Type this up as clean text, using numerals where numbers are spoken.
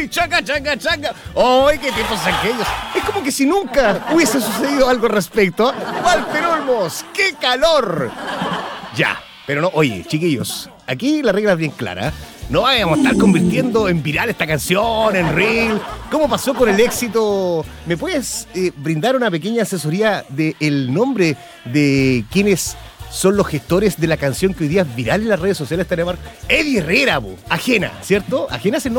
chaca, chaca, chaca! ¡Ay, qué tiempos aquellos! Es como que si nunca hubiese sucedido algo al respecto. ¡Walter Olmos! ¡Qué calor! Ya, pero no, oye, chiquillos, aquí la regla es bien clara. No vayamos a estar convirtiendo en viral esta canción, en reel. ¿Cómo pasó con el éxito? ¿Me puedes brindar una pequeña asesoría del nombre de quienes son los gestores de la canción que hoy día es viral en las redes sociales? Eddie Herrera, ajena, ¿cierto? Ajena es el nombre.